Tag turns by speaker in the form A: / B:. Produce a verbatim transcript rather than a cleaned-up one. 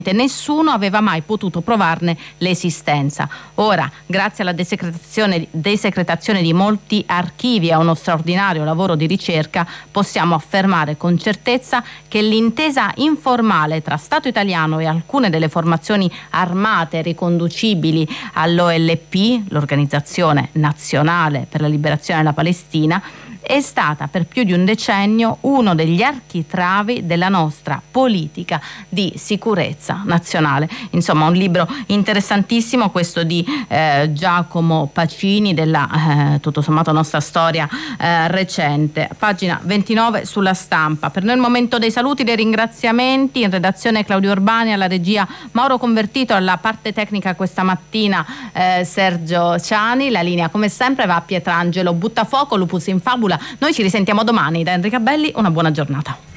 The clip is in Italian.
A: nessuno aveva mai potuto provarne l'esistenza. Ora, grazie alla desecretazione, desecretazione di molti archivi e a uno straordinario lavoro di ricerca, possiamo affermare con certezza che l'intesa informale tra Stato italiano e alcune delle formazioni armate riconducibili all'O L P, l'Organizzazione Nazionale per la Liberazione della Palestina, è stata per più di un decennio uno degli architravi della nostra politica di sicurezza nazionale. Insomma, un libro interessantissimo questo di eh, Giacomo Pacini, della eh, tutto sommato nostra storia eh, recente, pagina ventinove sulla Stampa. Per noi il momento dei saluti, dei ringraziamenti. In redazione Claudio Urbani, alla regia Mauro Convertito, alla parte tecnica questa mattina eh, Sergio Ciani. La linea come sempre va a Pietrangelo Buttafuoco, Lupus in Fabula. Noi ci risentiamo domani. Da Enrica Belli, una buona giornata.